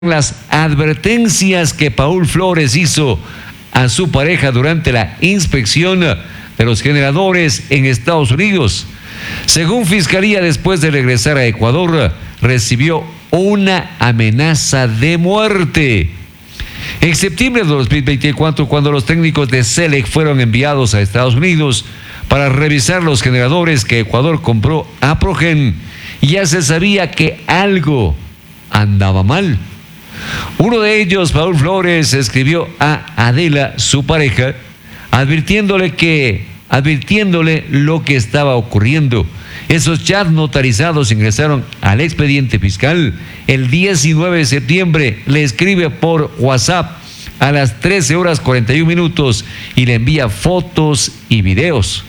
las advertencias que Paul Flores hizo a su pareja durante la inspección de los generadores en Estados Unidos. Según Fiscalía, después de regresar a Ecuador, recibió una amenaza de muerte. En septiembre de 2024, cuando los técnicos de SELEC fueron enviados a Estados Unidos para revisar los generadores que Ecuador compró a Progen, ya se sabía que algo andaba mal. Uno de ellos, Paul Flores, escribió a Adela, su pareja, advirtiéndole lo que estaba ocurriendo. Esos chats notarizados ingresaron al expediente fiscal. El 19 de septiembre le escribe por WhatsApp a las 13:41 y le envía fotos y videos.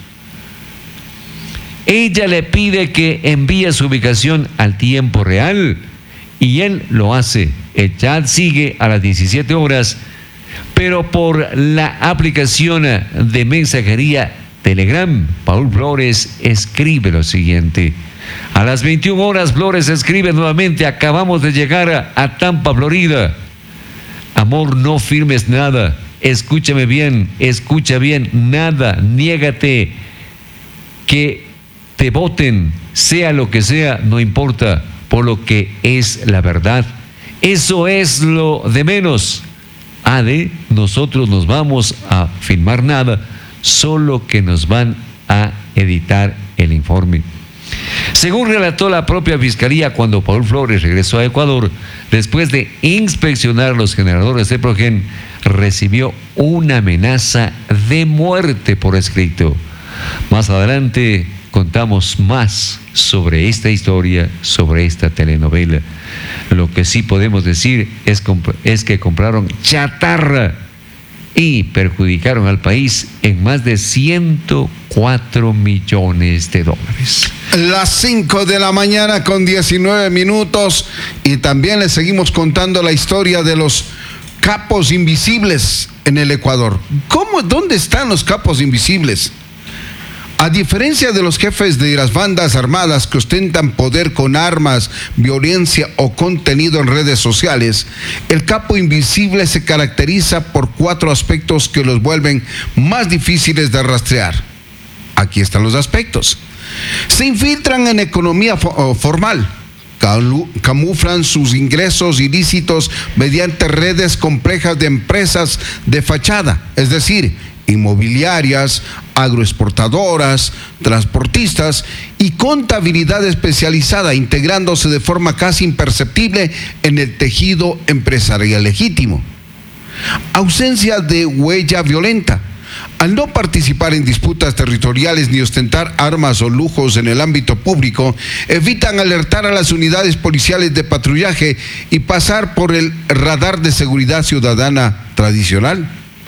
Ella le pide que envíe su ubicación al tiempo real y él lo hace. El chat sigue a las 17 horas, pero por la aplicación de mensajería Telegram, Paul Flores escribe lo siguiente. A las 21 horas, Flores escribe nuevamente: acabamos de llegar a Tampa, Florida. Amor, no firmes nada. Escúchame bien, escucha bien, nada. Niégate que te voten, sea lo que sea, no importa, por lo que es la verdad. Eso es lo de menos. Ade, nosotros nos vamos a filmar nada, solo que nos van a editar el informe. Según relató la propia Fiscalía, cuando Paul Flores regresó a Ecuador, después de inspeccionar los generadores de Progen, recibió una amenaza de muerte por escrito. Más adelante contamos más sobre esta historia, sobre esta telenovela. Lo que sí podemos decir es que compraron chatarra y perjudicaron al país en más de 104 millones de dólares. Las 5 de la mañana con 19 minutos y también les seguimos contando la historia de los capos invisibles en el Ecuador. ¿Dónde están los capos invisibles? A diferencia de los jefes de las bandas armadas que ostentan poder con armas, violencia o contenido en redes sociales, el capo invisible se caracteriza por 4 aspectos que los vuelven más difíciles de rastrear. Aquí están los aspectos. Se infiltran en economía formal, camuflan sus ingresos ilícitos mediante redes complejas de empresas de fachada, es decir, inmobiliarias, agroexportadoras, transportistas y contabilidad especializada, integrándose de forma casi imperceptible en el tejido empresarial legítimo. Ausencia de huella violenta. Al no participar en disputas territoriales ni ostentar armas o lujos en el ámbito público, evitan alertar a las unidades policiales de patrullaje y pasar por el radar de seguridad ciudadana tradicional.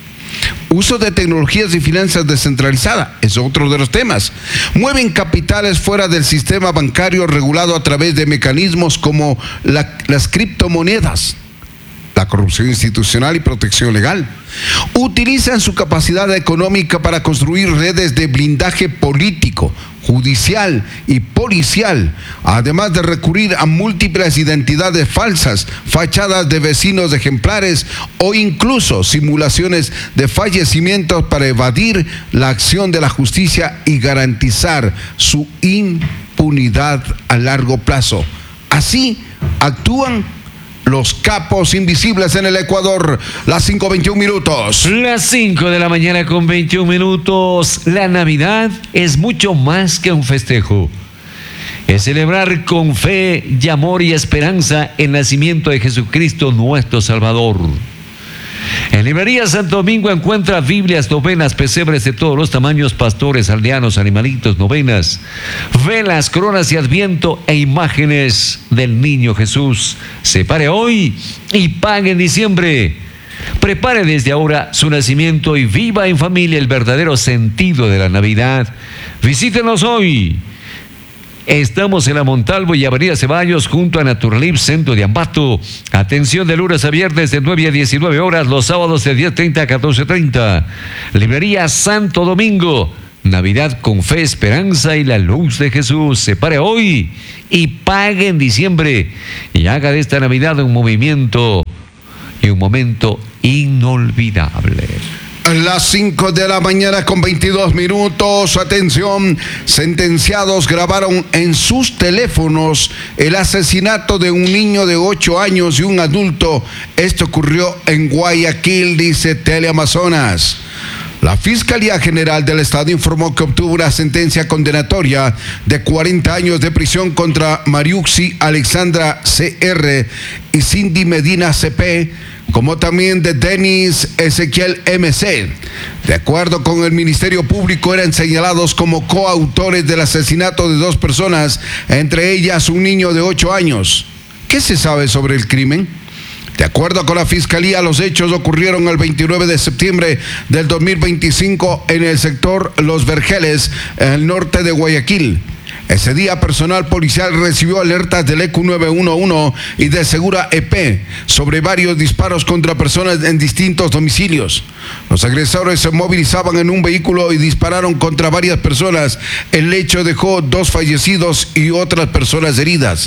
Uso de tecnologías y finanzas descentralizadas es otro de los temas. Mueven capitales fuera del sistema bancario regulado a través de mecanismos como las criptomonedas, la corrupción institucional y protección legal. Utilizan su capacidad económica para construir redes de blindaje político, judicial y policial, además de recurrir a múltiples identidades falsas, fachadas de vecinos ejemplares o incluso simulaciones de fallecimientos para evadir la acción de la justicia y garantizar su impunidad a largo plazo. Así actúan los capos invisibles en el Ecuador. Las 5:21 minutos. Las 5 de la mañana con 21 minutos. La Navidad es mucho más que un festejo. Es celebrar con fe y amor y esperanza el nacimiento de Jesucristo nuestro Salvador. En Librería Santo Domingo encuentra Biblias, novenas, pesebres de todos los tamaños, pastores, aldeanos, animalitos, novenas, velas, coronas y adviento e imágenes del niño Jesús. Separe hoy y pague en diciembre. Prepare desde ahora su nacimiento y viva en familia el verdadero sentido de la Navidad. Visítenos hoy. Estamos en la Montalvo y Avenida Ceballos, junto a Naturalip, centro de Ambato. Atención de lunes a viernes de 9 a 19 horas, los sábados de 10:30 a 14:30. Librería Santo Domingo, Navidad con fe, esperanza y la luz de Jesús. Separe hoy y pague en diciembre y haga de esta Navidad un movimiento y un momento inolvidable. Las 5 de la mañana con 22 minutos. Atención, sentenciados grabaron en sus teléfonos el asesinato de un niño de 8 años y un adulto. Esto ocurrió en Guayaquil, dice Teleamazonas. La Fiscalía General del Estado informó que obtuvo una sentencia condenatoria de 40 años de prisión contra Mariuxi Alexandra CR y Cindy Medina CP, como también de Denis Ezequiel MC. De acuerdo con el Ministerio Público, eran señalados como coautores del asesinato de 2 personas, entre ellas un niño de 8 años. ¿Qué se sabe sobre el crimen? De acuerdo con la Fiscalía, los hechos ocurrieron el 29 de septiembre del 2025 en el sector Los Vergeles, en el norte de Guayaquil. Ese día, personal policial recibió alertas del EQ 911 y de Segura EP sobre varios disparos contra personas en distintos domicilios. Los agresores se movilizaban en un vehículo y dispararon contra varias personas. El hecho dejó 2 fallecidos y otras personas heridas.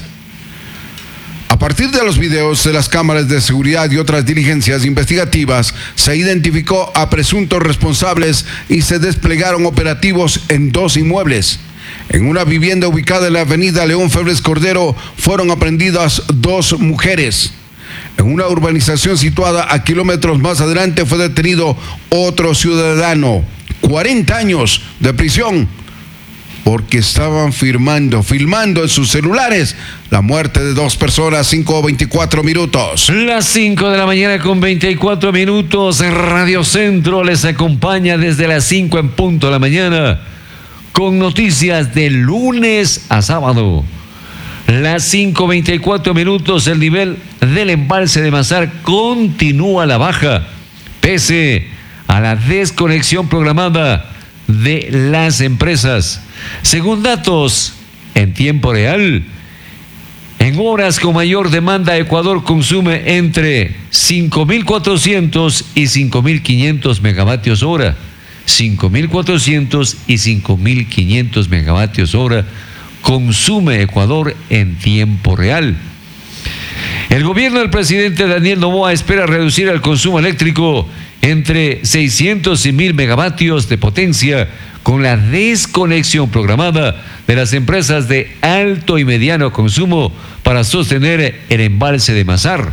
A partir de los videos de las cámaras de seguridad y otras diligencias investigativas, se identificó a presuntos responsables y se desplegaron operativos en 2 inmuebles. En una vivienda ubicada en la avenida León Febres Cordero fueron aprehendidas 2 mujeres. En una urbanización situada a kilómetros más adelante fue detenido otro ciudadano. 40 años de prisión porque estaban filmando en sus celulares la muerte de 2 personas. 5:24 minutos. Las 5 de la mañana con 24 minutos. Radio Centro les acompaña desde las 5 en punto de la mañana con noticias de lunes a sábado. Las 5:24 minutos. El nivel del embalse de Mazar continúa a la baja pese a la desconexión programada de las empresas. Según datos en tiempo real, en horas con mayor demanda, Ecuador consume entre 5.400 y 5.500 megavatios hora. 5.400 y 5.500 megavatios hora consume Ecuador en tiempo real. El gobierno del presidente Daniel Noboa espera reducir el consumo eléctrico entre 600 y 1.000 megavatios de potencia con la desconexión programada de las empresas de alto y mediano consumo para sostener el embalse de Mazar.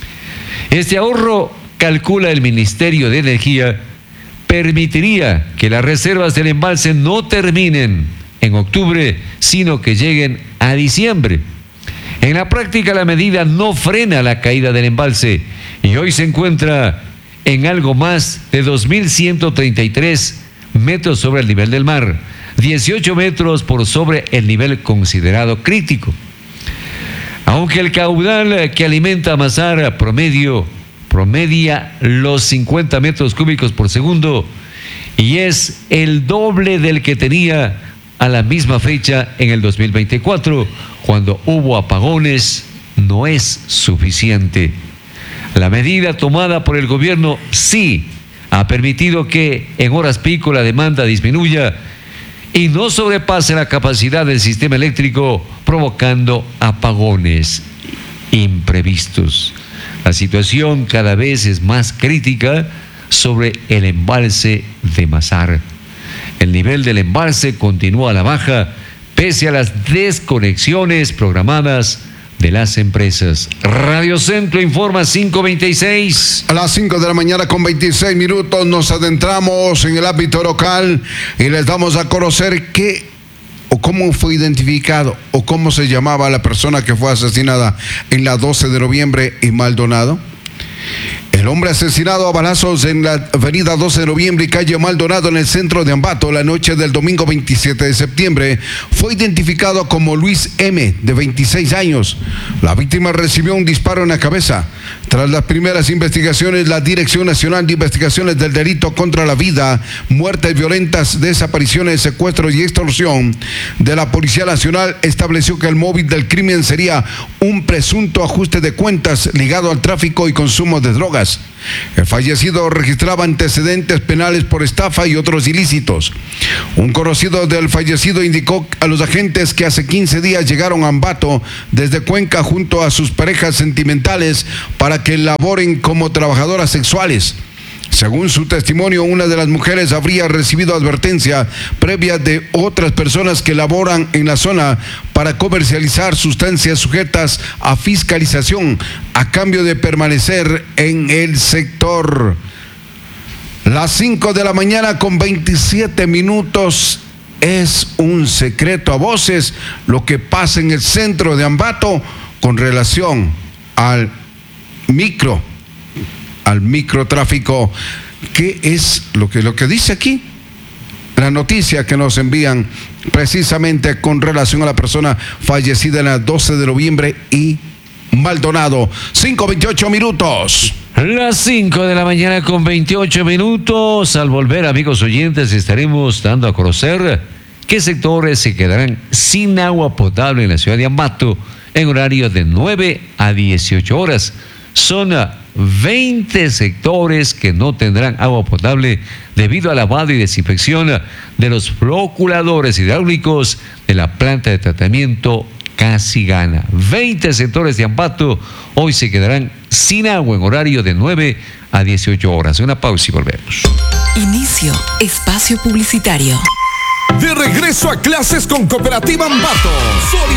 Este ahorro, calcula el Ministerio de Energía, permitiría que las reservas del embalse no terminen en octubre, sino que lleguen a diciembre. En la práctica, la medida no frena la caída del embalse y hoy se encuentra en algo más de 2.133 metros sobre el nivel del mar, 18 metros por sobre el nivel considerado crítico. Aunque el caudal que alimenta a Mazar promedia los 50 metros cúbicos por segundo y es el doble del que tenía a la misma fecha en el 2024, cuando hubo apagones, no es suficiente. La medida tomada por el gobierno sí ha permitido que en horas pico la demanda disminuya y no sobrepase la capacidad del sistema eléctrico, provocando apagones imprevistos. La situación cada vez es más crítica sobre el embalse de Mazar. El nivel del embalse continúa a la baja pese a las desconexiones programadas de las empresas. Radio Centro informa 5:26. A las 5 de la mañana con 26 minutos nos adentramos en el ámbito local y les damos a conocer qué o cómo fue identificado o cómo se llamaba la persona que fue asesinada en la 12 de noviembre en Maldonado. El hombre asesinado a balazos en la avenida 12 de noviembre y calle Maldonado en el centro de Ambato la noche del domingo 27 de septiembre fue identificado como Luis M., de 26 años. La víctima recibió un disparo en la cabeza. Tras las primeras investigaciones, la Dirección Nacional de Investigaciones del Delito contra la Vida, Muertes Violentas, Desapariciones, Secuestros y Extorsión de la Policía Nacional estableció que el móvil del crimen sería un presunto ajuste de cuentas ligado al tráfico y consumo de drogas. días. El fallecido registraba antecedentes penales por estafa y otros ilícitos. Un conocido del fallecido indicó a los agentes que hace 15 días llegaron a Ambato desde Cuenca junto a sus parejas sentimentales para que laboren como trabajadoras sexuales. Según su testimonio, una de las mujeres habría recibido advertencia previa de otras personas que laboran en la zona para comercializar sustancias sujetas a fiscalización a cambio de permanecer en el sector. Las 5 de la mañana con 27 minutos. Es un secreto a voces lo que pasa en el centro de Ambato con relación al microtráfico. ¿Qué es lo que dice aquí? La noticia que nos envían precisamente con relación a la persona fallecida en la 12 de noviembre y Maldonado. 5:28 minutos. Las 5 de la mañana con 28 minutos. Al volver, amigos oyentes, estaremos dando a conocer qué sectores se quedarán sin agua potable en la ciudad de Ambato en horario de 9 a 18 horas. Son 20 sectores que no tendrán agua potable debido al lavado y desinfección de los floculadores hidráulicos de la planta de tratamiento Casigana. 20 sectores de Ambato hoy se quedarán sin agua en horario de 9 a 18 horas. Una pausa y volvemos. Inicio espacio publicitario. De regreso a clases con Cooperativa Ambato.